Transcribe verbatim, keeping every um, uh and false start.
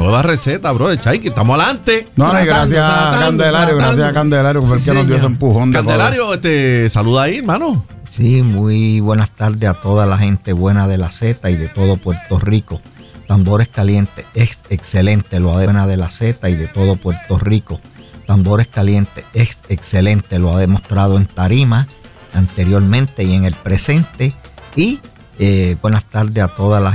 nueva receta, bro, de Chaiki. Estamos adelante. No, no, gracias tratando, a Candelario, tratando. gracias a Candelario, que fue el Sí, que nos dio ese señor. empujón de Candelario, este, saluda ahí, hermano. Sí, muy buenas tardes a toda la gente buena de la Z y de todo Puerto Rico. Tambores Calientes, es excelente, lo ha buena de la Z y de todo Puerto Rico. Tambores Calientes, es excelente, lo ha demostrado en tarima anteriormente y en el presente. Y eh, buenas tardes a toda la